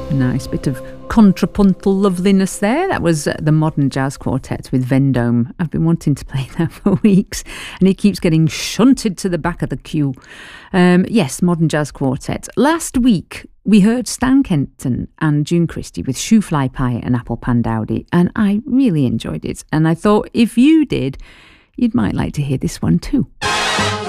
Nice bit of contrapuntal loveliness there. That was the Modern Jazz Quartet with Vendome. I've been wanting to play that for weeks and it keeps getting shunted to the back of the queue. Yes, Modern Jazz Quartet. Last week we heard Stan Kenton and June Christie with Shoe Fly Pie and Apple Pan Dowdy, and I really enjoyed it, and I thought if you did, you might like to hear this one too.